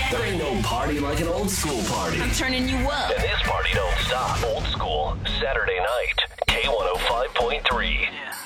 There ain't no party like an old school party. I'm turning you up. And this party don't stop. Old school, Saturday night, K105.3.